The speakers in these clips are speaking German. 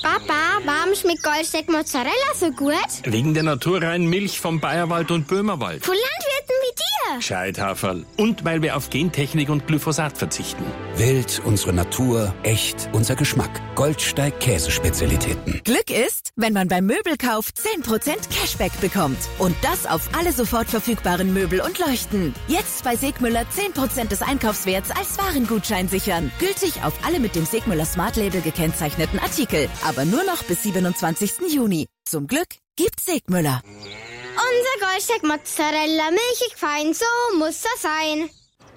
Papa, warum schmeckt Goldsteak Mozzarella so gut? Wegen der naturreinen Milch vom Bayerwald und Böhmerwald. Von Landwirten wie dir. Gescheithaferl. Und weil wir auf Gentechnik und Glyphosat verzichten. Wild, unsere Natur, echt, unser Geschmack. Goldsteig Käsespezialitäten. Glück ist, wenn man beim Möbelkauf 10% Cashback bekommt. Und das auf alle sofort verfügbaren Möbel und Leuchten. Jetzt bei Segmüller 10% des Einkaufswerts als Warengutschein sichern. Gültig auf alle mit dem Segmüller Smart Label gekennzeichneten Artikel. Aber nur noch bis 27. Juni. Zum Glück gibt's Segmüller. Unser Goldsteak Mozzarella, milchig fein, so muss das sein.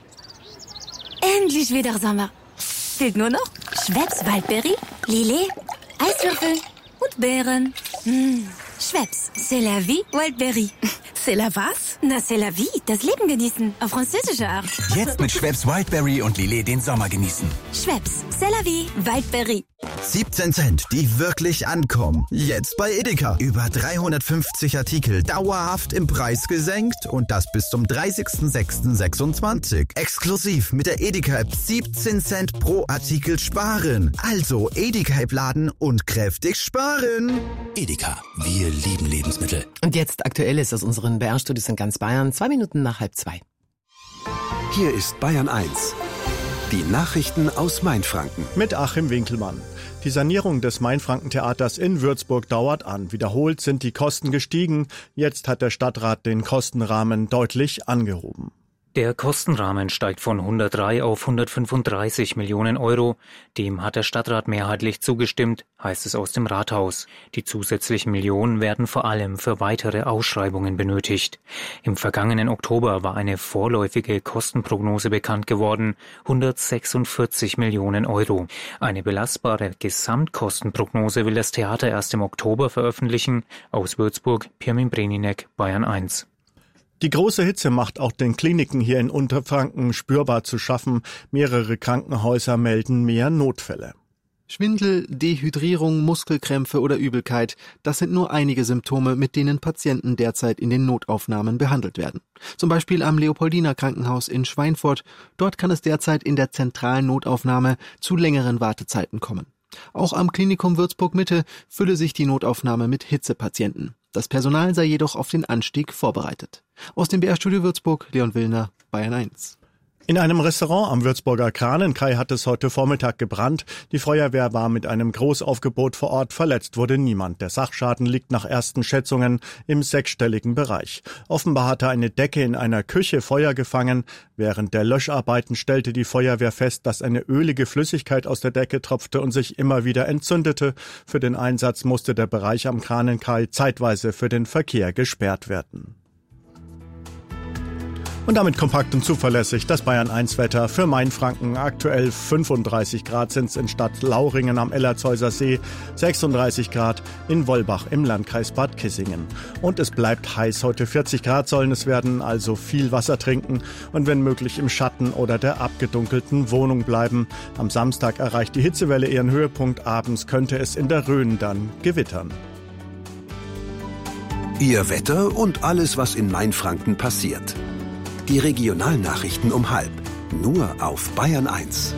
Endlich wieder Sommer. Fehlt nur noch Schweppes Waldberry, Lillet, Eiswürfel und Beeren. Schweppes, c'est la vie, Waldberry. C'est la was? Na, c'est la vie, das Leben genießen, auf französische Art. Jetzt mit Schweppes Wildberry und Lillet den Sommer genießen. Schweppes, c'est la vie, Waldberry. 17 Cent, die wirklich ankommen. Jetzt bei Edeka. Über 350 Artikel dauerhaft im Preis gesenkt und das bis zum 30.06.26. Exklusiv mit der Edeka-App 17 Cent pro Artikel sparen. Also Edeka-App laden und kräftig sparen. Edeka, wir lieben Lebensmittel. Und jetzt Aktuelles aus unseren BR-Studios in ganz Bayern, 2 Minuten nach 1:30. Hier ist Bayern 1. Die Nachrichten aus Mainfranken. Mit Achim Winkelmann. Die Sanierung des Mainfranken-Theaters in Würzburg dauert an. Wiederholt sind die Kosten gestiegen. Jetzt hat der Stadtrat den Kostenrahmen deutlich angehoben. Der Kostenrahmen steigt von 103 auf 135 Millionen Euro. Dem hat der Stadtrat mehrheitlich zugestimmt, heißt es aus dem Rathaus. Die zusätzlichen Millionen werden vor allem für weitere Ausschreibungen benötigt. Im vergangenen Oktober war eine vorläufige Kostenprognose bekannt geworden, 146 Millionen Euro. Eine belastbare Gesamtkostenprognose will das Theater erst im Oktober veröffentlichen. Aus Würzburg, Pirmin Breninek, Bayern 1. Die große Hitze macht auch den Kliniken hier in Unterfranken spürbar zu schaffen. Mehrere Krankenhäuser melden mehr Notfälle. Schwindel, Dehydrierung, Muskelkrämpfe oder Übelkeit, das sind nur einige Symptome, mit denen Patienten derzeit in den Notaufnahmen behandelt werden. Zum Beispiel am Leopoldiner Krankenhaus in Schweinfurt. Dort kann es derzeit in der zentralen Notaufnahme zu längeren Wartezeiten kommen. Auch am Klinikum Würzburg-Mitte fülle sich die Notaufnahme mit Hitzepatienten. Das Personal sei jedoch auf den Anstieg vorbereitet. Aus dem BR-Studio Würzburg, Leon Willner, Bayern 1. In einem Restaurant am Würzburger Kranenkai hat es heute Vormittag gebrannt. Die Feuerwehr war mit einem Großaufgebot vor Ort. Verletzt wurde niemand. Der Sachschaden liegt nach ersten Schätzungen im 6-stelligen Bereich. Offenbar hatte eine Decke in einer Küche Feuer gefangen. Während der Löscharbeiten stellte die Feuerwehr fest, dass eine ölige Flüssigkeit aus der Decke tropfte und sich immer wieder entzündete. Für den Einsatz musste der Bereich am Kranenkai zeitweise für den Verkehr gesperrt werden. Und damit kompakt und zuverlässig das Bayern-1-Wetter für Mainfranken. Aktuell 35 Grad sind es in Stadt Lauringen am Ellerzeuser See, 36 Grad in Wollbach im Landkreis Bad Kissingen. Und es bleibt heiß. Heute 40 Grad sollen es werden, also viel Wasser trinken und wenn möglich im Schatten oder der abgedunkelten Wohnung bleiben. Am Samstag erreicht die Hitzewelle ihren Höhepunkt. Abends könnte es in der Rhön dann gewittern. Ihr Wetter und alles, was in Mainfranken passiert. Die Regionalnachrichten um 12:30. Nur auf Bayern 1.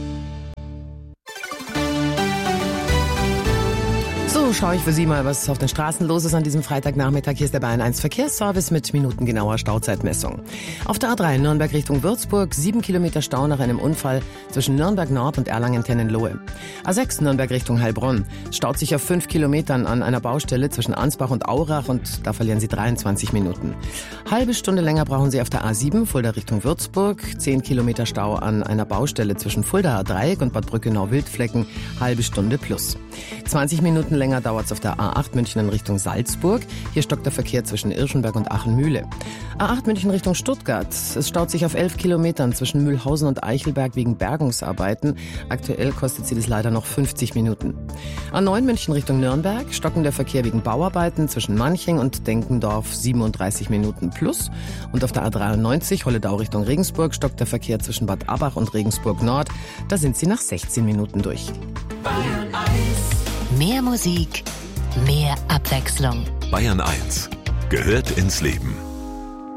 So schaue ich für Sie mal, was auf den Straßen los ist an diesem Freitagnachmittag. Hier ist der Bayern 1 Verkehrsservice mit minutengenauer Stauzeitmessung. Auf der A3 Nürnberg Richtung Würzburg 7 Kilometer Stau nach einem Unfall zwischen Nürnberg Nord und Erlangen-Tennenlohe. A6 Nürnberg Richtung Heilbronn staut sich auf 5 Kilometern an einer Baustelle zwischen Ansbach und Aurach und da verlieren Sie 23 Minuten. Halbe Stunde länger brauchen Sie auf der A7 Fulda Richtung Würzburg. 10 Kilometer Stau an einer Baustelle zwischen Fuldaer Dreieck und Bad Brückenau-Wildflecken. Halbe Stunde plus. 20 Minuten länger dauert es auf der A8 München in Richtung Salzburg. Hier stockt der Verkehr zwischen Irschenberg und Aachen-Mühle. A8 München Richtung Stuttgart. Es staut sich auf 11 Kilometern zwischen Mühlhausen und Eichelberg wegen Bergungsarbeiten. Aktuell kostet sie das leider noch 50 Minuten. A9 München Richtung Nürnberg. Stocken der Verkehr wegen Bauarbeiten zwischen Manching und Denkendorf 37 Minuten plus. Und auf der A93 Holledau Richtung Regensburg stockt der Verkehr zwischen Bad Abbach und Regensburg Nord. Da sind sie nach 16 Minuten durch. Bayern 1. Mehr Musik, mehr Abwechslung. Bayern 1 gehört ins Leben.